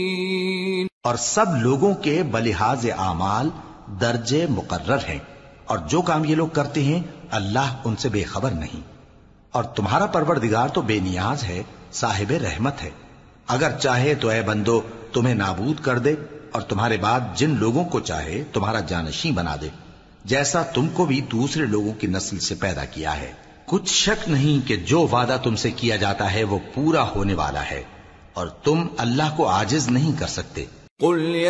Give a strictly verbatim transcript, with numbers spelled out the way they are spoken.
और सब लोगों के बलिहाज आमाल दर्जे मुकर्रर हैं, और जो काम ये लोग करते हैं अल्लाह उनसे बेखबर नहीं। और तुम्हारा परवरदिगार तो बेनियाज है, साहिब रहमत है। अगर चाहे तो ए बंदो तुम्हें नाबूद कर दे, और तुम्हारे बाद जिन लोगों को चाहे तुम्हारा जानशी बना दे, जैसा तुमको भी दूसरे लोगों की नस्ल से पैदा किया है। कुछ शक नहीं कि जो वादा तुमसे किया जाता है वो पूरा होने वाला है, और तुम अल्लाह को आजिज नहीं कर सकते।